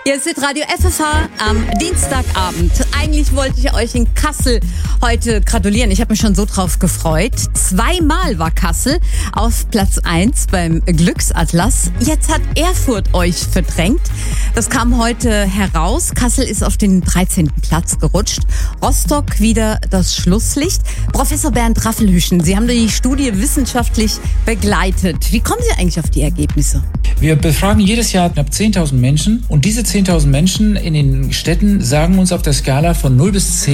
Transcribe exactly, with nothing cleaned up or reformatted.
Ihr seht Radio F F H am Dienstagabend. Eigentlich wollte ich euch in Kassel heute gratulieren. Ich habe mich schon so drauf gefreut. Zweimal war Kassel auf Platz eins beim Glücksatlas. Jetzt hat Erfurt euch verdrängt. Das kam heute heraus. Kassel ist auf den dreizehnten Platz gerutscht. Rostock wieder das Schlusslicht. Professor Bernd Raffelhüschen, Sie haben die Studie wissenschaftlich begleitet. Wie kommen Sie eigentlich auf die Ergebnisse? Wir befragen jedes Jahr knapp zehntausend Menschen und diese zehntausend Menschen in den Städten sagen uns auf der Skala von null bis zehn,